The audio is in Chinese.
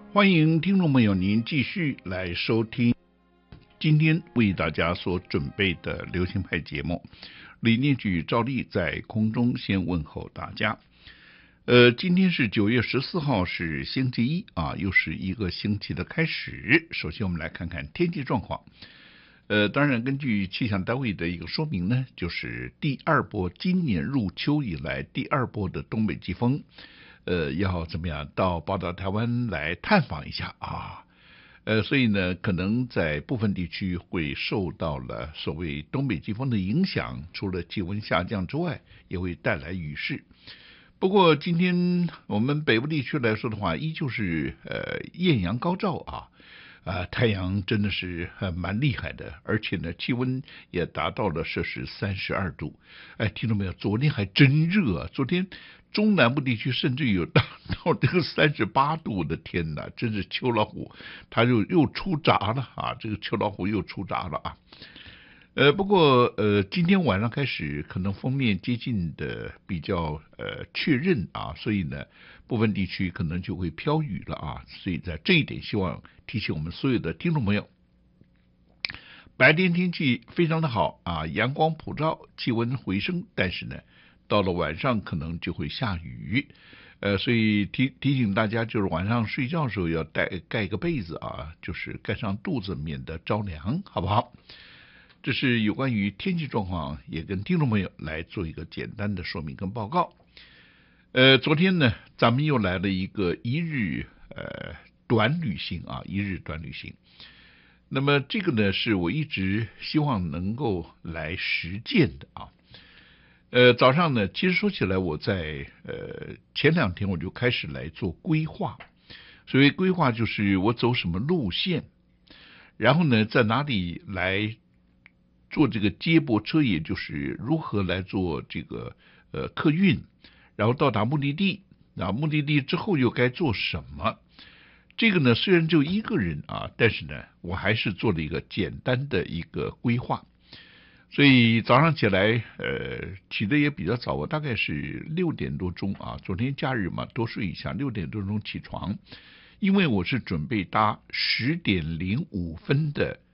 欢迎听众朋友您继续来收听今天为大家所准备的流行派节目。李念举照例在空中先问候大家。今天是9月14号，是星期一啊，又是一个星期的开始。首先我们来看看天气状况。当然根据气象单位的一个说明呢，就是第二波今年入秋以来第二波的东北季风，要怎么样到宝岛台湾来探访一下啊？所以呢，可能在部分地区会受到了所谓东北季风的影响，除了气温下降之外，也会带来雨势。不过今天我们北部地区来说的话，依旧是艳阳高照啊。太阳真的是蛮厉害的，而且呢，气温也达到了摄氏32度。听到没有？昨天还真热啊！昨天中南部地区甚至有达到这个38度，我的天哪，真是秋老虎，它又出闸了啊！这个秋老虎又出闸了啊！不过今天晚上开始，可能锋面接近的比较确认啊，所以呢，部分地区可能就会飘雨了啊。所以在这一点，希望提醒我们所有的听众朋友，白天天气非常的好啊，阳光普照，气温回升，但是呢，到了晚上可能就会下雨。所以提醒大家，就是晚上睡觉的时候要盖个被子啊，就是盖上肚子，免得着凉，好不好？这是有关于天气状况，也跟听众朋友来做一个简单的说明跟报告。昨天呢，咱们又来了一个一日短旅行啊，一日短旅行。那么这个呢，是我一直希望能够来实践的啊。早上呢，其实说起来，我在前2天我就开始来做规划。所谓规划，就是我走什么路线，然后呢，在哪里来做这个接驳车，也就是如何来做这个客运，然后到达目的地，目的地之后又该做什么？这个呢，虽然只有一个人啊，但是呢，我还是做了一个简单的一个规划。所以早上起来，起得也比较早，我大概是6点多钟啊，昨天假日嘛，多睡一下，6点多钟起床，因为我是准备搭10点05分的